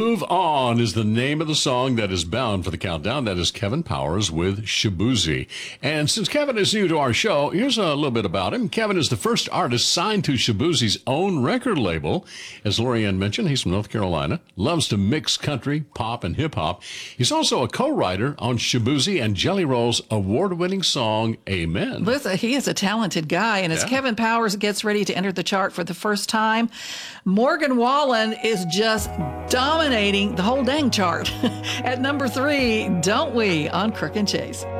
Move On is the name of the song that is bound for the countdown. That is Kevin Powers with Shaboozey. And since Kevin is new to our show, here's a little bit about him. Kevin is the first artist signed to Shaboozey's own record label. As Lorianne mentioned, he's from North Carolina, loves to mix country, pop, and hip-hop. He's also a co-writer on Shaboozey and Jelly Roll's award-winning song, Amen. Listen, he is a talented guy, and as Kevin Powers gets ready to enter the chart for the first time, Morgan Wallen is just dominating the whole dang chart. At number 3, Don't We on Crook and Chase.